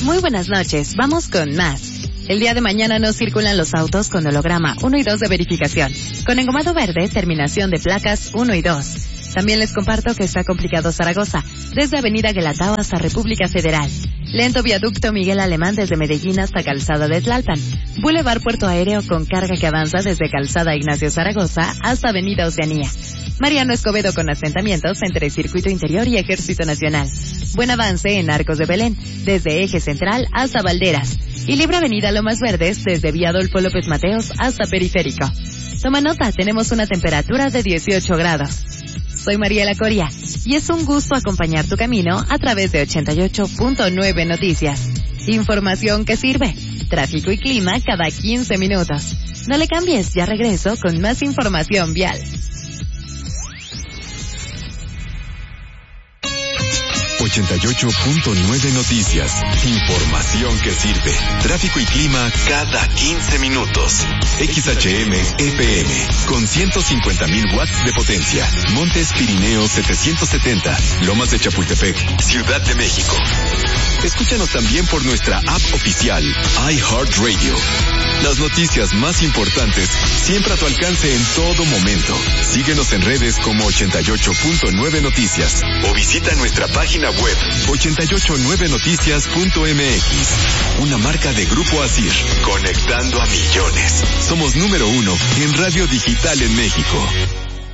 Muy buenas noches, vamos con más. El día de mañana no circulan los autos con holograma 1 y 2 de verificación, con engomado verde, terminación de placas 1 y 2. También les comparto que está complicado Zaragoza, desde Avenida Guelatao hasta República Federal. Lento viaducto Miguel Alemán desde Medellín hasta Calzada de Tlalpan. Boulevard Puerto Aéreo con carga que avanza desde Calzada Ignacio Zaragoza hasta Avenida Oceanía. Mariano Escobedo con asentamientos entre Circuito Interior y Ejército Nacional. Buen avance en Arcos de Belén, desde Eje Central hasta Valderas. Y libre avenida Lomas Verdes desde Vía Adolfo López Mateos hasta Periférico. Toma nota, tenemos una temperatura de 18 grados. Soy Mariela Coria y es un gusto acompañar tu camino a través de 88.9 Noticias. Información que sirve. Tráfico y clima cada 15 minutos. No le cambies, ya regreso con más información vial. 88.9 Noticias. Información que sirve. Tráfico y clima cada 15 minutos. XHM FM con 150,000 watts de potencia. Montes Pirineos 770. Lomas de Chapultepec, Ciudad de México. Escúchanos también por nuestra app oficial iHeartRadio. Las noticias más importantes siempre a tu alcance en todo momento. Síguenos en redes como 88.9 Noticias o visita nuestra página web 889noticias.mx. Una marca de Grupo Asir, conectando a millones. Somos número 1 en radio digital en México.